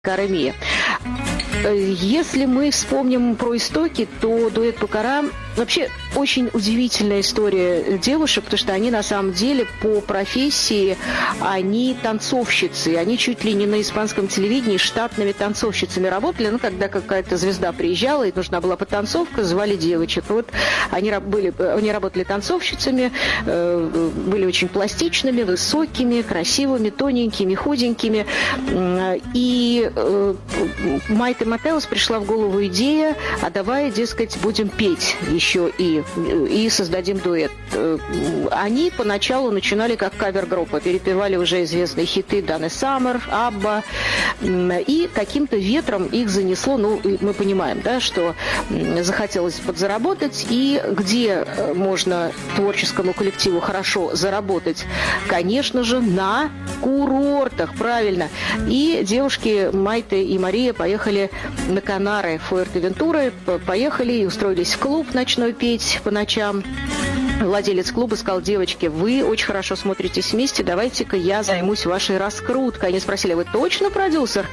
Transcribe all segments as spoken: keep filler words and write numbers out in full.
Карамия. Если мы вспомним про истоки, то дуэт Баккара вообще очень удивительная история девушек, потому что они на самом деле по профессии, они танцовщицы, они чуть ли не на испанском телевидении штатными танцовщицами работали, ну, когда какая-то звезда приезжала и нужна была потанцовка, звали девочек. Вот они, были, они работали танцовщицами, были очень пластичными, высокими, красивыми, тоненькими, худенькими. И Майте Матеос пришла в голову идея, а давай, дескать, будем петь еще и, и создадим дуэт. Они поначалу начинали как кавер-группа, перепевали уже известные хиты Даны Саммер, Абба, и каким-то ветром их занесло, ну, мы понимаем, да, что захотелось подзаработать, и где можно творческому коллективу хорошо заработать? Конечно же, на курортах, правильно. И девушки Майте и Мария поехали на Канары, Фуэртевентуры, поехали и устроились в клуб ночной петь по ночам. Владелец клуба сказал: девочки, вы очень хорошо смотритесь вместе, давайте-ка я займусь вашей раскруткой. Они спросили: вы точно продюсер?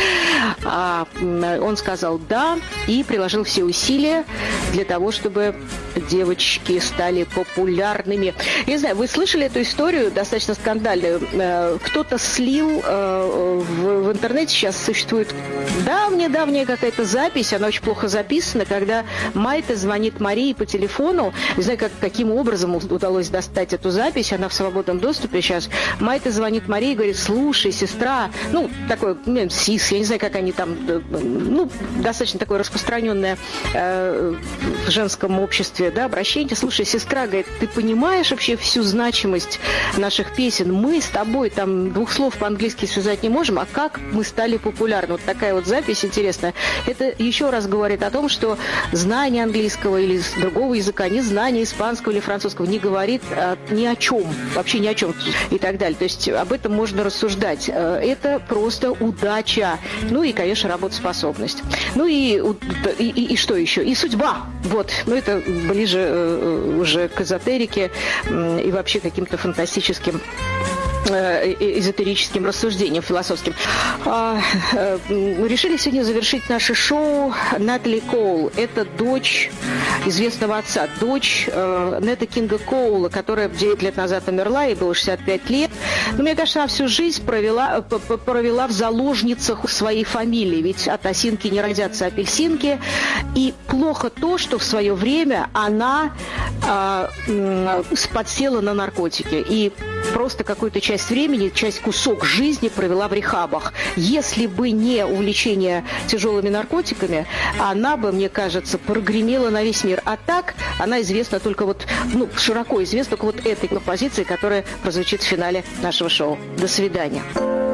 А он сказал да, и приложил все усилия для того, чтобы девочки стали популярными. Я не знаю, вы слышали эту историю, достаточно скандальную. Кто-то слил в, в интернете, сейчас существует давняя-давняя какая-то запись, она очень плохо записана, когда Майте звонит Марии по телефону, не знаю, как, каким образом удалось достать эту запись, она в свободном доступе сейчас. Майте звонит Марии и говорит: слушай, сестра, ну, такой сис, я не знаю, как они там, ну, достаточно такое распространенное э, в женском обществе, да, обращение. Слушай, сестра, говорит, ты понимаешь вообще всю значимость наших песен? Мы с тобой там двух слов по-английски связать не можем, а как мы стали популярны? Вот такая вот запись интересная. Это еще раз говорит о том, что знание английского или другого языка, не знание испанского или французского не говорит а, ни о чем, вообще ни о чем и так далее. То есть об этом можно рассуждать. Это просто удача. Ну и, конечно, работоспособность. Ну и, и, и, и что еще? И судьба. Вот. Ну это ближе э, уже к эзотерике э, и вообще каким-то фантастическим эзотерическим рассуждением философским. А, а, решили сегодня завершить наше шоу Натали Коул. Это дочь известного отца, дочь э, Нета Кинга Коула, которая девять лет назад умерла, ей было шестьдесят пять лет. Но мне кажется, она всю жизнь провела, провела в заложницах своей фамилии, ведь от осинки не родятся апельсинки. И плохо то, что в свое время она э, э, подсела на наркотики и просто какую-то часть времени, часть кусок жизни провела в рехабах. Если бы не увлечение тяжелыми наркотиками, она бы, мне кажется, прогремела на весь мир. А так она известна только вот, ну, широко известна только вот этой композицией, которая прозвучит в финале нашего шоу. До свидания.